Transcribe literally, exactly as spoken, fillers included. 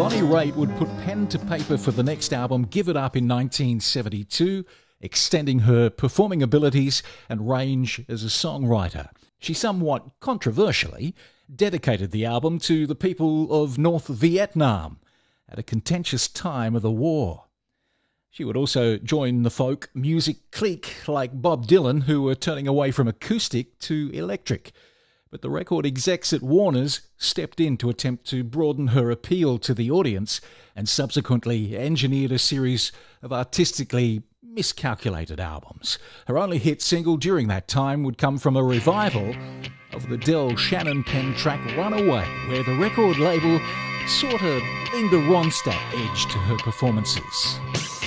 Bonnie Raitt would put pen to paper for the next album, Give It Up, in nineteen seventy-two, extending her performing abilities and range as a songwriter. She somewhat controversially dedicated the album to the people of North Vietnam at a contentious time of the war. She would also join the folk music clique like Bob Dylan, who were turning away from acoustic to electric. But the record execs at Warner's stepped in to attempt to broaden her appeal to the audience and subsequently engineered a series of artistically miscalculated albums. Her only hit single during that time would come from a revival of the Del Shannon pen track Runaway, where the record label sort of leaned the Ronstadt edge to her performances.